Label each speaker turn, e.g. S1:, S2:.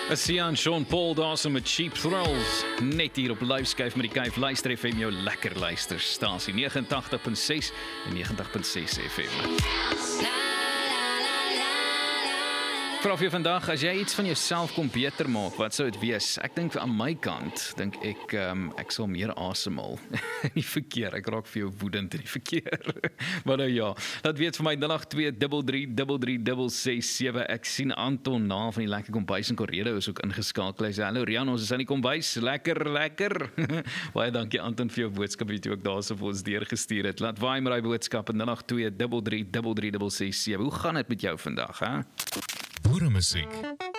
S1: Sian Sean Paul daarso met Cheap Thrills. Net hier op Liveskyf met die Kyf Luister FM, jou lekker luisterstasie 89.6 en 90.6 FM. Vra vir jou vandag, as jy iets van jouself kon beter maak, wat sou dit wees? Ek dink aan my kant, dink ek sal meer asemhaal. In die verkeer, ek raak vir jou woedend in die verkeer. Maar nou ja, dat weet vir my 082333367. Ek sien Anton na van die lekker kombuis in Corredo is ook ingeskakel. Hy sê, hallo Rian, ons is aan die kombuis, lekker. Baie dankie Anton vir jou boodskap, wat jy ook daar so vir ons deurgestuur het. Laat waai met die boodskap in 082333367. Hoe gaan dit met jou vandag, hè?
S2: Boeremuziek.